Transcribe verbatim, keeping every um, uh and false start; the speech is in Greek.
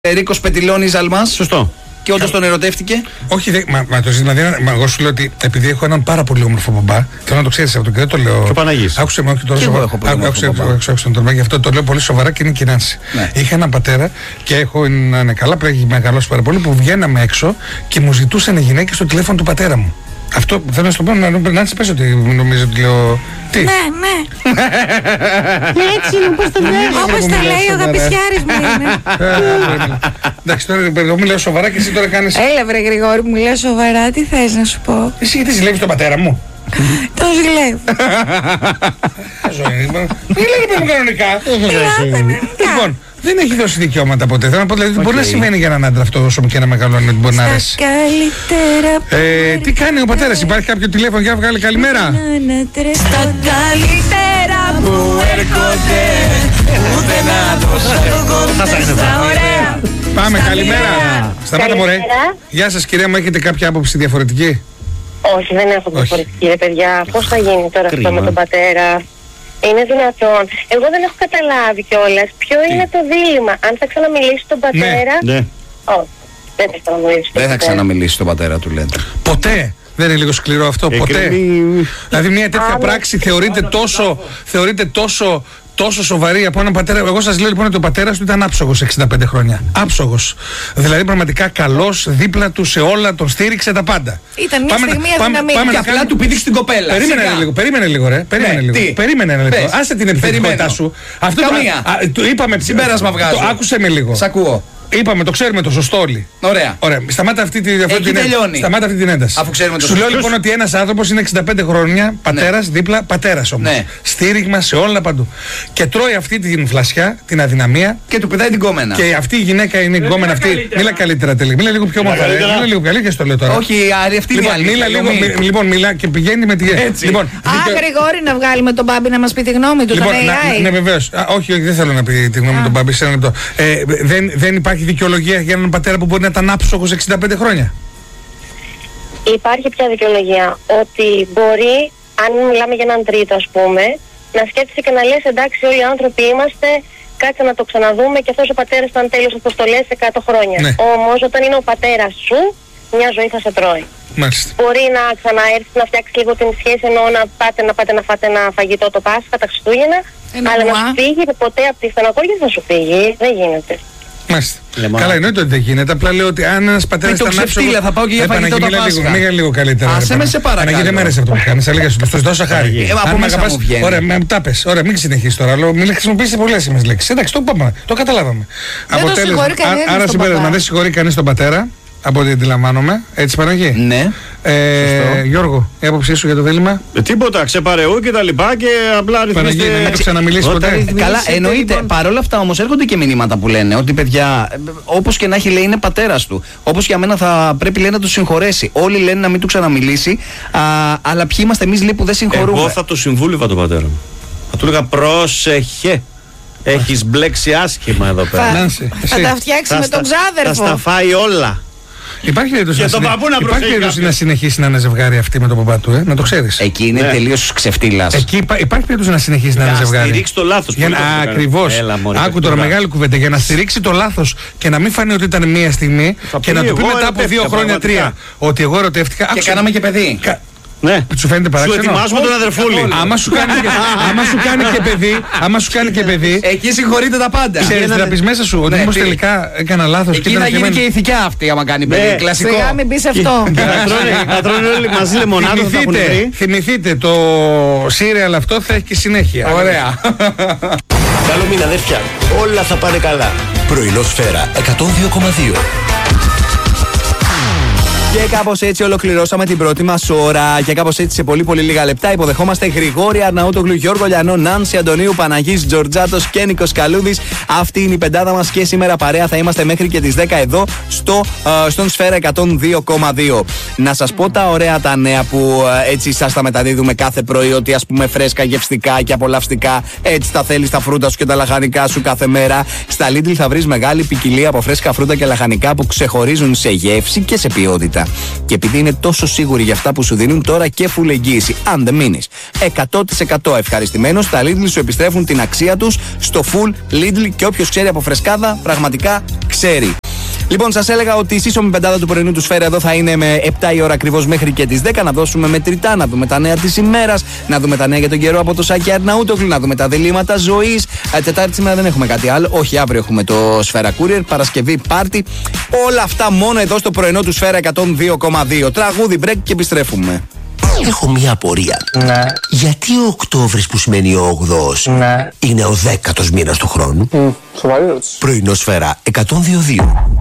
Ρίκος Πετιλώνης Αλμάς. Σωστό. Και όντως τον ερωτεύτηκε. Όχι, δε, μα, μα το ζήτημα δεν είναι. Μα εγώ σου λέω ότι επειδή έχω έναν πάρα πολύ όμορφο μπαμπά, θέλω να το ξέρεις αυτό και δεν το λέω. Και ο Παναγής. Άκουσε με, όχι τώρα. Και εγώ έχω πολύ όμορφο μπαμπά. Άκουσε τον τομέα, γι' αυτό το λέω πολύ σοβαρά και είναι η Νάνση. Ναι. Είχα έναν πατέρα και έχω να είναι καλά, πρέπει να έχει μεγαλώσει πάρα πολύ, που βγαίναμε έξω και μου ζητούσαν οι γυναίκες στο τηλέφωνο του πατέρα μου. Αυτό θέλω να σου το πω, να πες ότι νομίζω ότι λέω. Τι. Ναι, ναι. Έτσι είναι, πώς το λέει. Όπως το λέει ο αγαπησιάρης μου είναι. Εντάξει, τώρα εγώ μιλάω σοβαρά και εσύ τώρα κάνεις. Έλα βρε Γρηγόρη, μου λέω σοβαρά, τι θες να σου πω. Εσύ γιατί ζηλεύεις τον πατέρα μου. Τον ζηλεύω. Μιλάει παιδί μου κανονικά. Λοιπόν, δεν έχει δώσει δικαιώματα ποτέ. Θέλω να πω δηλαδή μπορεί να σημαίνει για έναν άντρα αυτό όσο και να μεγαλώνει ότι μπορεί να αρέσει. Καλύτερα. Τι κάνει ο πατέρας, υπάρχει κάποιο τηλέφωνο για να βγάλει καλημέρα. Στα καλύτερα που έρχονται. Ούτε να τόσο ωραία. Πάμε, καλημέρα. Σταμάτα μωρέ. Γεια σας κυρία μου, έχετε κάποια άποψη διαφορετική? Όχι, δεν έχω διαφορετική ρε παιδιά. Πώς θα γίνει τώρα αυτό με τον πατέρα? Είναι δυνατόν? Εγώ δεν έχω καταλάβει κιόλας ποιο είναι το δίλημμα. Αν θα ξαναμιλήσει τον πατέρα. Ναι. Όχι, δεν θα ξαναμιλήσει τον Δεν θα πατέρα. ξαναμιλήσει τον πατέρα του, λέτε. Ποτέ. Δεν είναι λίγο σκληρό αυτό, ποτέ. Δηλαδή μια τέτοια πράξη θεωρείται τόσο, θεωρείται τόσο, τόσο σοβαρή από έναν πατέρα. Εγώ σας λέω λοιπόν ότι ο πατέρας του ήταν άψογος εξήντα πέντε χρόνια. Άψογος. Δηλαδή πραγματικά καλός, δίπλα του σε όλα, τον στήριξε τα πάντα. Ήταν μια στιγμή αδυναμία. Και απλά του πήδηξε την κοπέλα. Περίμενε λίγο, περίμενε λίγο ρε. Περίμενε Ναι, λίγο. τι? Περίμενε ένα λεπτό. Πες. Άσε την επιθετικότητά σου. Αυτό Καμία. το, α, το είπαμε. Συμπέρασμα βγάζω. Το άκουσε με λίγο. Σ' ακούω. Είπαμε, το ξέρουμε το σωστό όλοι. Ωραία. Ωραία. Σταμάτα αυτή, τη, αυτή, Εκεί την, τελειώνει. σταμάτα αυτή την ένταση. Αφού ξέρουμε το Σου λέω σωστό. λοιπόν ότι ένας άνθρωπος είναι εξήντα πέντε χρόνια, πατέρας, δίπλα, πατέρας όμως. Ναι. Στήριγμα σε όλα παντού. Και τρώει αυτή την φλασιά, την αδυναμία. Και του πηδάει την κόμενα. Και αυτή η γυναίκα είναι η γκόμενα αυτή. Μίλα καλύτερα τελικά. Μίλα λίγο πιο όμορφα. Μίλα λίγο καλύτερα και στο λέω τώρα. Όχι, Άρη, αυτή είναι η Λοιπόν, αλήθεια. μίλα λίγο. μι- Λοιπόν, μιλά και πηγαίνει με τη. Έτσι. Λοιπόν, Α, δικαι- Γρηγόρη, να βγάλουμε τον Μπάμπη να μας πει τη γνώμη του, τον Λοιπόν, έι να, άι. ναι, βεβαίως. Α, όχι, όχι, δεν θέλω να πει τη γνώμη του Μπάμπη σε ένα λεπτό. Ε, δεν, δεν υπάρχει δικαιολογία για έναν πατέρα που μπορεί να ήταν άψογος εξήντα πέντε χρόνια. Υπάρχει πια δικαιολογία ότι μπορεί, αν μιλάμε για έναν τρίτο ας πούμε, να σκέφτεσαι και να λες εντάξει όλοι οι άνθρωποι είμαστε, κάτσε να το ξαναδούμε και αυτός ο πατέρας ήταν τέλος αποστολές εκατό χρόνια. Ναι. Όμως όταν είναι ο πατέρας σου, μια ζωή θα σε τρώει. Μάλιστα. Μπορεί να ξαναέρθει να φτιάξει λίγο την σχέση, ενώ να πάτε να, πάτε να φάτε ένα φαγητό το Πάσχα, τα Χριστούγεννα, Ένα αλλά να μουά. σου φύγει ποτέ από τη στεναχώρια θα σου φύγει. Δεν γίνεται. Μάλιστα. Λεμά. Καλά, εννοείται ότι δεν γίνεται. Απλά λέω ότι αν ένα πατέρα Με το ξεφτύλα, θα πάω και για φαγητό τα Πάσχα. Μίλα λίγο καλύτερα. Άσε ρε, με, σε παρακαλώ. Παναγί, δεν μ' αρέσει αυτό που κάνει. Έλεγα σου, το δώσα χάρη. Ε, από Αν με μέσα αγαπάς, μου βγαίνει. Ωραία, με τα πες. Ωραία, μην συνεχίσει τώρα. Αλλά μην χρησιμοποιήσει πολλέ είμαι λέξει. Εντάξει, το πάμε. Το καταλάβαμε. Δεν το συγχωρεί κανένας Άρα τον συμπέρασμα, παπά. δεν συγχωρεί κανεί τον πατέρα. Από ό,τι αντιλαμβάνομαι. Έτσι, Παναγί. Ναι. Ε, Γιώργο, η άποψή σου για το δίλημμα. Ε, Τίποτα, ξεπαρεού και τα λοιπά και απλά Παναγί, ρυθμίστε. δεν έχει ξαναμιλήσει Όταν ποτέ. ρυθμίσετε, Καλά, εννοείται. λοιπόν. Παρ' όλα αυτά όμως έρχονται και μηνύματα που λένε ότι παιδιά, όπως και να έχει λέει είναι πατέρας του. Όπως για μένα θα πρέπει λέει να του συγχωρέσει. Όλοι λένε να μην του ξαναμιλήσει. Α, αλλά ποιοι είμαστε εμείς λέει που δεν συγχωρούμε. Εγώ θα το συμβούλευα τον πατέρα μου. Θα του έλεγα πρόσεχε. Έχεις μπλέξει άσχημα εδώ πέρα. Νάνση, Θα εσύ. τα φτιάξει με στα- τον Θα στα ξάδερφο. φάει όλα. Υπάρχει περίπτωση Και να, τον συνε... παππού να υπάρχει προσέχει περίπτωση κάποιος. να συνεχίσει να είναι ζευγάρι αυτή με τον παπά του, ε? Να το ξέρει. Εκεί είναι Ναι. τελείως ξεφτύλας. Εκεί υπά- υπάρχει περίπτωση να συνεχίσει να είναι Να ζευγάρι. στηρίξει το λάθος. Για Πολύ να, καλό το κάνει. ακριβώς. Έλα, μωρέ, Άκου τώρα παιχτούρα. μεγάλη κουβέντα. Για να στηρίξει το λάθος και να μην φανεί ότι ήταν μία στιγμή Θα και πει, να του πει εγώ μετά από δύο ερωτεύτηκα, χρόνια τρία πραγματικά. ότι εγώ ερωτεύτηκα. Και άκουσε, κάναμε και παιδί. κα- Ναι. Σου φαίνεται Σου παράξενο. ετοιμάζουμε τον αδερφούλη. Άμα σου κάνει και, άμα σου κάνει και παιδί, άμα σου κάνει και παιδί, Εκεί συγχωρείτε τα πάντα. ξέρεις να πεις μέσα σου ότι Ναι, όμως τι? τελικά έκανα λάθος. Εκεί ήταν να και γίνει εμένα. και η ηθικιά αυτή άμα κάνει παιδί. Ναι. Κλασικό. Σιγά μην πεις αυτό. Να τρώνε- Να τρώνε όλοι μαζί λεμονάδα, θα τα έχουν Θυμηθείτε, βρει. θυμηθείτε, το σύριαλ αυτό θα έχει και συνέχεια. Ωραία. Καλό μήνα αδέρφια, όλα θα πάνε καλά. Πρωινό Σφαίρα εκατόν δύο κόμμα δύο. Και κάπως έτσι ολοκληρώσαμε την πρώτη μας ώρα. Και κάπως έτσι σε πολύ πολύ λίγα λεπτά υποδεχόμαστε Γρηγόρη Αρναούτογλου, Γιώργο Λιανό, Νάνση Αντωνίου, Παναγής Τζορτζάτος και Νίκος Καλούδης. Αυτή είναι η πεντάδα μας και σήμερα παρέα θα είμαστε μέχρι και τις δέκα εδώ στο, ε, στον Σφαίρα εκατόν δύο κόμμα δύο. Να σας πω τα ωραία τα νέα που ε, έτσι σας τα μεταδίδουμε κάθε πρωί, ότι ας πούμε φρέσκα, γευστικά και απολαυστικά έτσι τα θέλεις τα φρούτα σου και τα λαχανικά σου κάθε μέρα. Στα Lidl θα βρεις μεγάλη ποικιλία από φρέσκα φρούτα και λαχανικά που ξεχωρίζουν σε γεύση και σε ποιότητα. Και επειδή είναι τόσο σίγουροι για αυτά που σου δίνουν, τώρα και full εγγύηση. Αν δεν μείνεις εκατό τοις εκατό ευχαριστημένος, τα Lidl σου επιστρέφουν την αξία τους στο full Lidl Και όποιος ξέρει από φρεσκάδα, πραγματικά ξέρει. Λοιπόν, σας έλεγα ότι η σύσσωμη πεντάδα του πρωινού του Σφαίρα εδώ θα είναι με επτά η ώρα ακριβώς μέχρι και τις δέκα. Να δώσουμε μετρητά, να δούμε τα νέα της ημέρας, να δούμε τα νέα για τον καιρό από το Σάκη Αρναούτογλου, να δούμε τα διλήμματα ζωής. Τετάρτη σήμερα δεν έχουμε κάτι άλλο. Όχι, αύριο έχουμε το Σφαίρα Courier, Παρασκευή πάρτι. Όλα αυτά μόνο εδώ στο πρωινό του Σφαίρα εκατόν δύο κόμμα δύο. Τραγούδι, break και επιστρέφουμε. Έχω μια απορία. Ναι. Γιατί ο Οκτώβρης που σημαίνει ο ογδόος Ναι. είναι ο δέκατος μήνας του χρόνου? Mm, σοβαρή ερώτηση. Πρωινό Σφαίρα εκατόν δύο κόμμα δύο.